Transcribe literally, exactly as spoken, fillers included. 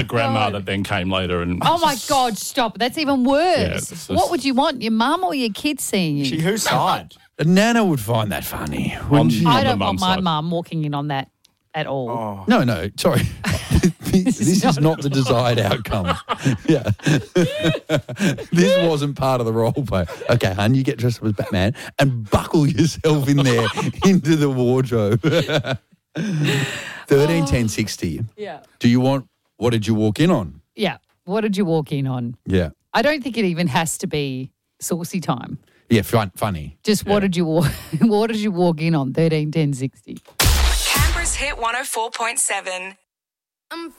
The grandma that then came later and... Oh, my God, stop. That's even worse. Yeah, it's just- What would you want, your mum or your kids seeing you? She whose side? Nana would find that funny, On- wouldn't she? on I the don't want mum's my side. mum walking in on that at all. Oh. No, no, sorry. this is is not not the desired outcome. Yeah. This wasn't part of the role play. Okay, hun, you get dressed up as Batman and buckle yourself in there into the wardrobe. thirteen ten sixty. Yeah. Do you want, what did you walk in on? Yeah. What did you walk in on? Yeah. I don't think it even has to be saucy time. Yeah, fun, funny. Just what did you walk what did you walk in on? thirteen ten sixty. Canberra's Hit one oh four point seven.